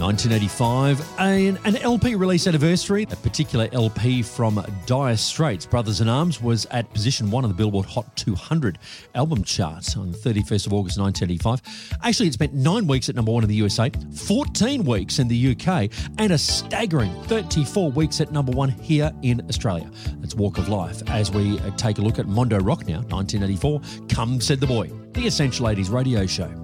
1985, an LP release anniversary. A particular LP from Dire Straits, Brothers in Arms, was at position 1 of the Billboard Hot 200 album chart on the 31st of August 1985. Actually, it spent 9 weeks at number 1 in the USA, 14 weeks in the UK, and a staggering 34 weeks at number 1 here in Australia. That's Walk of Life. As we take a look at Mondo Rock now, 1984, Come Said the Boy, the Essential 80s radio show.